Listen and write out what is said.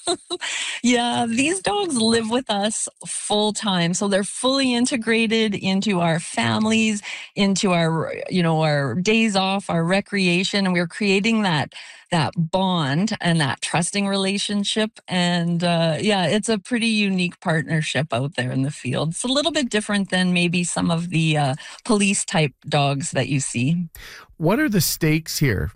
Yeah, these dogs live with us full time. So they're fully integrated into our families, into our days off, our recreation, and we're creating that bond and that trusting relationship. And yeah, it's a pretty unique partnership out there in the field. It's a little bit different than maybe some of the police type dogs that you see. What are the stakes here?